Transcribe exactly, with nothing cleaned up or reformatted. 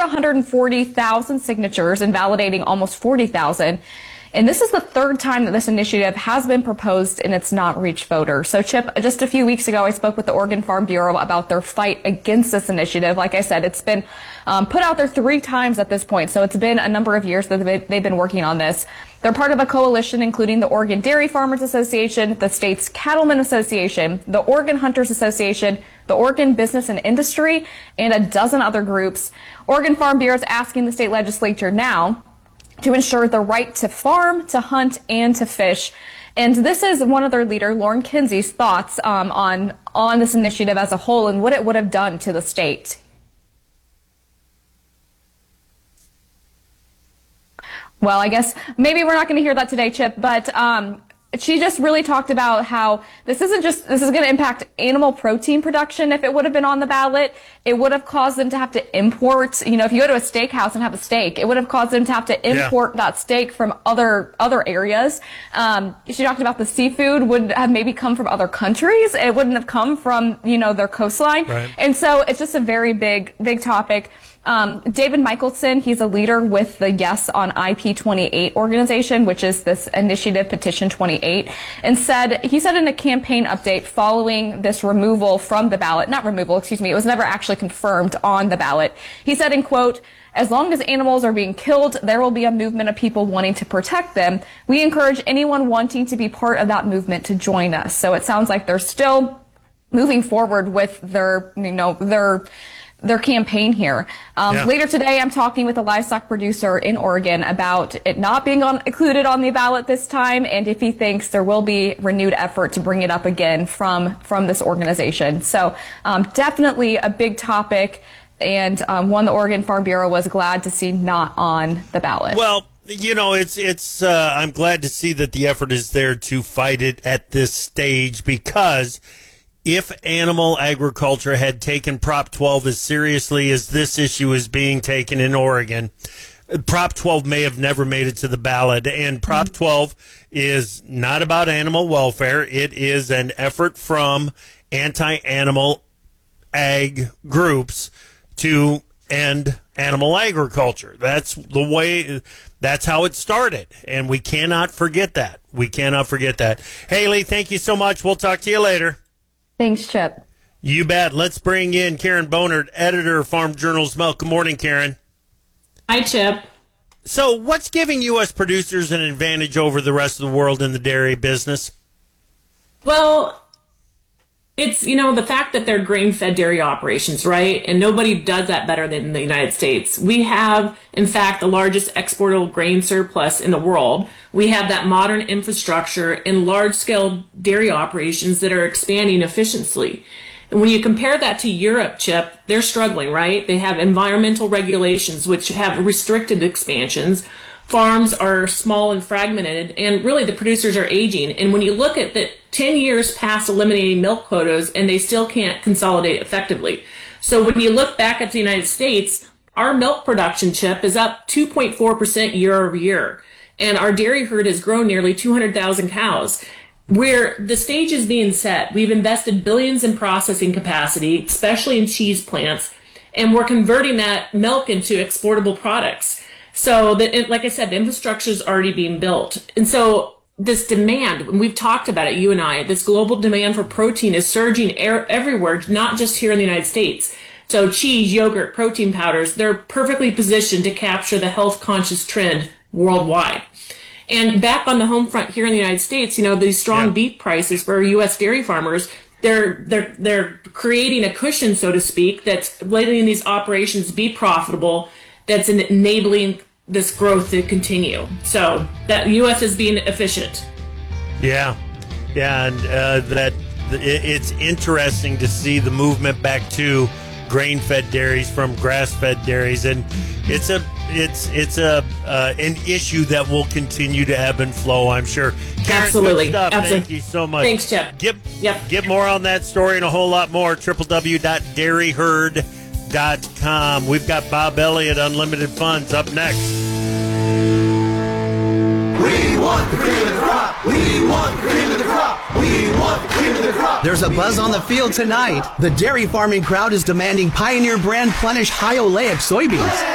one hundred forty thousand signatures, invalidating almost forty thousand. And this is the third time that this initiative has been proposed and it's not reached voters. So, Chip, just a few weeks ago, I spoke with the Oregon Farm Bureau about their fight against this initiative. Like I said, it's been um, put out there three times at this point. So it's been a number of years that they've been working on this. They're part of a coalition including the Oregon Dairy Farmers Association, the state's Cattlemen Association, the Oregon Hunters Association, the Oregon Business and Industry, and a dozen other groups. Oregon Farm Bureau is asking the state legislature now to ensure the right to farm, to hunt, and to fish. And this is one of their leader, Lauren Kinsey's thoughts um, on, on this initiative as a whole and what it would have done to the state. Well, I guess maybe we're not going to hear that today, Chip, but um, she just really talked about how this isn't just, this is going to impact animal protein production. If it would have been on the ballot, it would have caused them to have to import, you know, if you go to a steakhouse and have a steak, it would have caused them to have to import yeah. that steak from other, other areas. Um, she talked about the seafood would have maybe come from other countries. It wouldn't have come from, you know, their coastline. Right. And so it's just a very big, big topic. Um, David Michelson, he's a leader with the Yes on I P twenty-eight organization, which is this initiative Petition twenty-eight, and said, he said in a campaign update following this removal from the ballot, not removal, excuse me, it was never actually confirmed on the ballot. He said in quote, "As long as animals are being killed, there will be a movement of people wanting to protect them. We encourage anyone wanting to be part of that movement to join us." So it sounds like they're still moving forward with their, you know, their their campaign here. Um, yeah. Later today, I'm talking with a livestock producer in Oregon about it not being on, included on the ballot this time, and if he thinks there will be renewed effort to bring it up again from, from this organization. So um, definitely a big topic, and um, one the Oregon Farm Bureau was glad to see not on the ballot. Well, you know, it's, it's, uh, I'm glad to see that the effort is there to fight it at this stage, because if animal agriculture had taken Prop twelve as seriously as this issue is being taken in Oregon, Prop twelve may have never made it to the ballot. And Prop twelve is not about animal welfare. It is an effort from anti-animal ag groups to end animal agriculture. That's the way, that's how it started. And we cannot forget that. We cannot forget that. Haley, thank you so much. We'll talk to you later. Thanks, Chip. You bet. Let's bring in Karen Bonert, editor of Farm Journal's Milk. Good morning, Karen. Hi, Chip. So what's giving U S producers an advantage over the rest of the world in the dairy business? Well, it's, you know, the fact that they're grain-fed dairy operations, right? And nobody does that better than the United States. We have, in fact, the largest exportable grain surplus in the world. We have that modern infrastructure and large-scale dairy operations that are expanding efficiently. And when you compare that to Europe, Chip, they're struggling, right? They have environmental regulations which have restricted expansions. Farms are small and fragmented, and really the producers are aging. And when you look at the ten years past eliminating milk quotas, and they still can't consolidate effectively. So when you look back at the United States, our milk production, Chip, is up two point four percent year over year. And our dairy herd has grown nearly two hundred thousand cows. Where the stage is being set, we've invested billions in processing capacity, especially in cheese plants, and we're converting that milk into exportable products. So, the, like I said, the infrastructure is already being built. And so this demand, and we've talked about it, you and I, this global demand for protein is surging er- everywhere, not just here in the United States. So cheese, yogurt, protein powders, they're perfectly positioned to capture the health-conscious trend worldwide. And back on the home front here in the United States, you know, these strong yeah. beef prices for U S dairy farmers, they're they're they're creating a cushion, so to speak, that's letting these operations be profitable, that's enabling this growth to continue. So that U S is being efficient. Yeah, yeah, and uh, that it, it's interesting to see the movement back to grain-fed dairies from grass-fed dairies, and it's a it's it's a uh, an issue that will continue to ebb and flow, I'm sure. Karen, Absolutely. Good stuff. Absolutely. Thank you so much. Thanks, Chip. Get, yep. get more on that story and a whole lot more. w w w dot dairy herd dot com. We've got Bob Elliott, Unlimited Funds, up next. We want the cream of the crop. We want the cream of the crop. We want the cream of the crop. There's a buzz on the field tonight. The dairy farming crowd is demanding Pioneer brand Plenish high oleic soybeans.